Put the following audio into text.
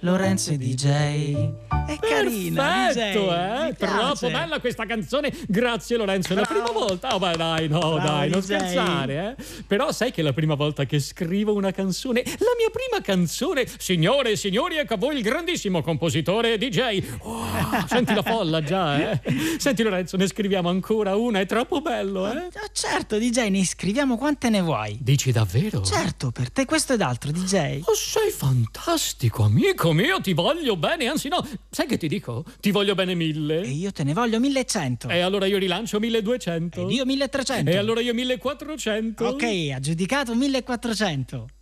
Lorenzo e DJ. È carina, perfetto, DJ. Mi troppo piace. bella questa canzone. Grazie Lorenzo, è la Bravo. prima volta. Oh, beh, dai, no, Bravo, dai, non DJ. scherzare, Però sai che è la prima volta che scrivo una canzone, la mia prima canzone. Signore e signori, ecco a voi il grandissimo compositore DJ. Oh, senti la folla già, Senti Lorenzo, ne scriviamo ancora una, è troppo bello, Certo, DJ, ne scriviamo quante ne vuoi. Dici davvero? Certo, per te questo ed altro, DJ. Oh, sei fantastico, amico mio, ti voglio bene, anzi no, sai che ti dico? Ti voglio bene 1000. E io te ne voglio 1100. E allora io rilancio 1200. Ed io 1300. E allora io 1400. Ok, aggiudicato 1400.